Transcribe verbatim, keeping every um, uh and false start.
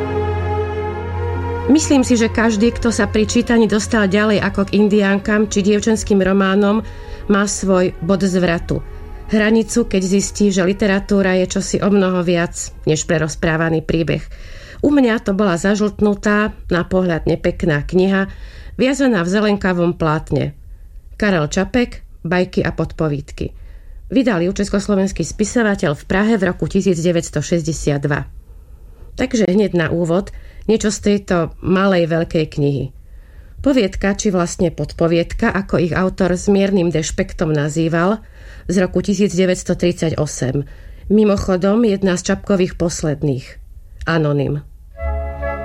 Myslím si, že každý, kto sa pri čítaní dostal ďalej ako k indiánkam či dievčenským románom, má svoj bod zvratu. Hranicu, keď zistí, že literatúra je čosi o mnoho viac, než prerozprávaný príbeh. U mňa to bola zažltnutá, na pohľad nepekná kniha, viazaná v zelenkavom plátne. Karel Čapek, Bajky a podpovídky. Vydal ju československý spisovateľ v Prahe v roku devätnásťstošesťdesiatdva. Takže hneď na úvod niečo z tejto malej veľkej knihy. Poviedka, či vlastne podpoviedka, ako ich autor s miernym dešpektom nazýval, z roku devätnásťstotridsaťosem. Mimochodom, jedna z Čapkových posledných. Anonym.